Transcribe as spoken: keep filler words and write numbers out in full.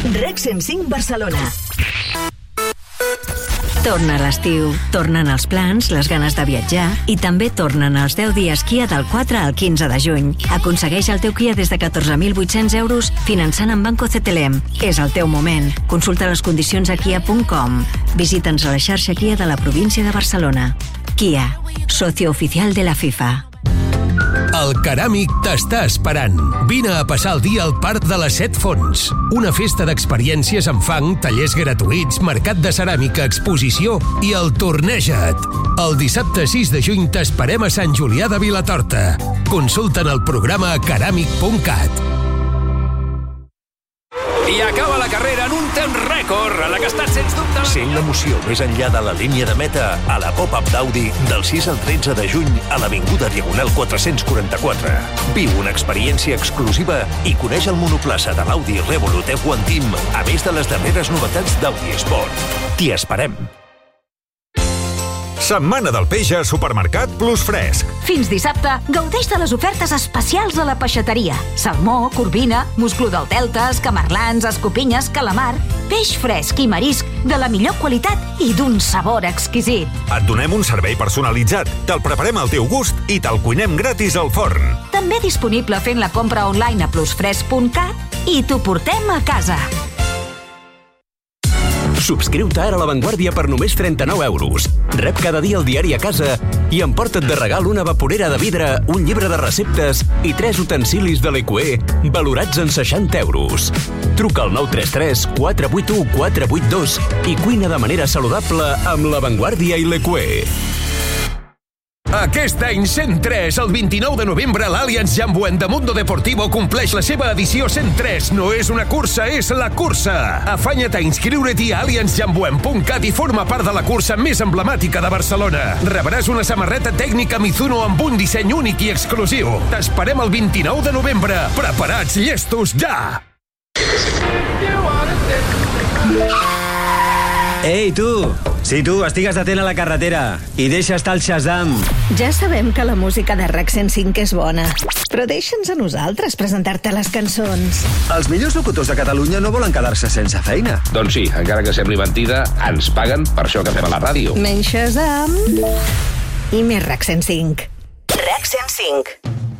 REC cent cinc Barcelona. Torna l'estiu, tornen els plans, les ganes de viatjar i també tornen els deu dies Kia del quatre al quinze de juny. Aconsegueix el teu Kia des de catorze mil vuit-cents euros finançant amb Banco C T L M. És el teu moment. Consulta les condicions a kia punt com. Visita'ns a la xarxa Kia de la província de Barcelona. Kia, socio oficial de la FIFA. El Ceràmic t'està esperant. Vine a passar el dia al Parc de les Set Fonts. Una festa d'experiències amb fang, tallers gratuïts, mercat de ceràmica, exposició i el Torneja't. El dissabte sis de juny t'esperem a Sant Julià de Vilatorta. Consulta'n el programa a ceràmic punt cat. I acaba la carrera en un temps rècord, a la que està sens dubte... Sent l'emoció més enllà de la línia de meta a la Pop-Up d'Audi del sis al tretze de juny a l'Avinguda Diagonal quatre-cents quaranta-quatre. Viu una experiència exclusiva i coneix el monoplaça de l'Audi Revolut F un Team, a més de les darreres novetats d'Audi Sport. T'hi esperem. Setmana del peix a Supermercat Plus Fresc. Fins dissabte, gaudeix de les ofertes especials a la peixateria. Salmó, corbina, musclo del delta, escamarlans, escopinyes, calamar... Peix fresc i marisc de la millor qualitat i d'un sabor exquisit. Et donem un servei personalitzat, te'l preparem al teu gust i te'l cuinem gratis al forn. També disponible fent la compra online a plusfresc punt cat i t'ho portem a casa. Subscriu-te ara a La Vanguardia per només trenta-nou euros. Rep cada dia el diari a casa i emporta't de regal una vaporera de vidre, un llibre de receptes i tres utensilis de l'E Q E valorats en seixanta euros. Truca al nou tres tres quatre vuit u quatre vuit dos i cuina de manera saludable amb La Vanguardia i l'E Q E. Aquest any cent tres, el vint-i-nou de novembre, l'Allianz Jambuent de Mundo Deportivo compleix la seva edició cent tres. No és una cursa, és la cursa. Afanya't a inscriure-t'hi a allianz jambuent punt cat i forma part de la cursa més emblemàtica de Barcelona. Rebràs una samarreta tècnica Mizuno amb un disseny únic i exclusiu. T'esperem el vint-i-nou de novembre. Preparats, llestos, ja! Ei, tu! Sí, tu, estigues atent a la carretera i deixa estar el Shazam. Ja sabem que la música de REC cent cinc és bona, però deixa'ns a nosaltres presentar-te les cançons. Els millors locutors de Catalunya no volen quedar-se sense feina. Doncs sí, encara que sembli mentida, ens paguen per això que fem a la ràdio. Menys Shazam i més REC cent cinc. REC cent cinc.